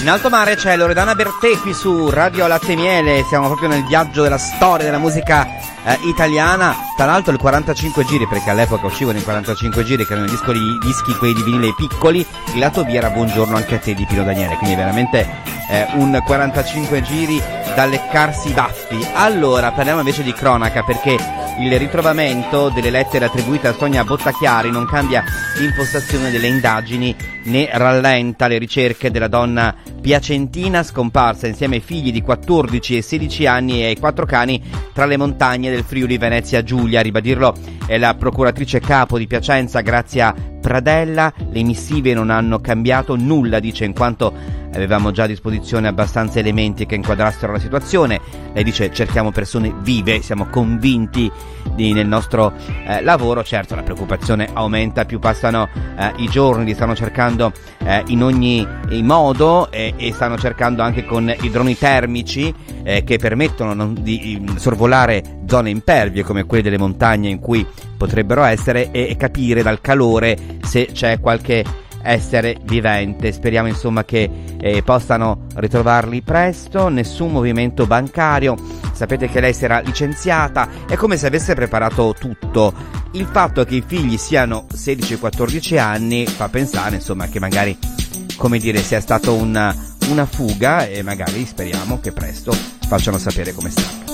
In alto mare c'è Loredana Bertè qui su Radio Latte e Miele, siamo proprio nel viaggio della storia della musica italiana. Tra l'altro il 45 giri, perché all'epoca uscivano i 45 giri che erano i dischi quelli di vinile piccoli, il lato B era Buongiorno anche a te di Pino Daniele, quindi veramente un 45 giri da leccarsi i baffi. Allora parliamo invece di cronaca, perché il ritrovamento delle lettere attribuite a Sonia Bottachiari non cambia l'impostazione delle indagini né rallenta le ricerche della donna piacentina scomparsa insieme ai figli di 14 e 16 anni e ai 4 cani tra le montagne del Friuli Venezia Giulia. A ribadirlo è la procuratrice capo di Piacenza, Grazia Pradella. Le missive non hanno cambiato nulla, dice, in quanto avevamo già a disposizione abbastanza elementi che inquadrassero la situazione. Lei dice: cerchiamo persone vive, siamo convinti nel nostro lavoro. Certo, la preoccupazione aumenta più passano i giorni, li stanno cercando in ogni modo e stanno cercando anche con i droni termici che permettono di sorvolare zone impervie come quelle delle montagne in cui potrebbero essere e capire dal calore se c'è qualche essere vivente. Speriamo insomma che possano ritrovarli presto. Nessun movimento bancario, sapete che lei si era licenziata, è come se avesse preparato tutto. Il fatto che i figli siano 16 e 14 anni fa pensare insomma che magari, come dire, sia stato una fuga, e magari speriamo che presto facciano sapere come sta.